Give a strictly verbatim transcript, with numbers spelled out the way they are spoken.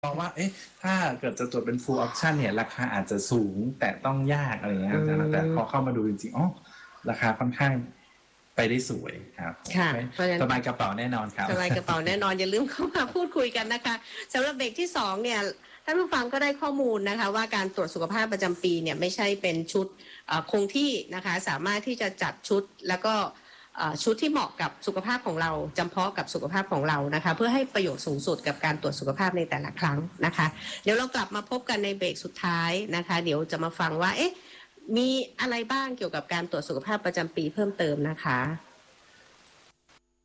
เพราะว่าเอ๊ะถ้าเกิดจะตรวจเป็น full option เนี่ยราคาอาจจะสูงแต่ต้องยากอะไรเงี้ยแต่พอเข้ามาดูจริงๆอ๋อราคาค่อนข้างไปได้สวยครับค่ะสบายกระเป๋าแน่นอนครับสบายกระเป๋าแน่นอนอย่าลืมเข้ามาพูดคุยกันนะคะสำหรับเบรกที่สองเนี่ยท่านผู้ฟังก็ได้ข้อมูลนะคะว่าการตรวจสุขภาพประจำปีเนี่ยไม่ใช่เป็นชุดคงที่นะคะสามารถที่จะจัดชุดแล้วก็ชุดที่เหมาะกับสุขภาพของเราจำเพาะกับสุขภาพของเรานะคะเพื่อให้ประโยชน์สูงสุดกับการตรวจสุขภาพในแต่ละครั้งนะคะเดี๋ยวเรากลับมาพบกันในเบรกสุดท้ายนะคะเดี๋ยวจะมาฟังว่าเอ๊ะมีอะไรบ้างเกี่ยวกับการตรวจสุขภาพประจำปีเพิ่มเติมนะคะ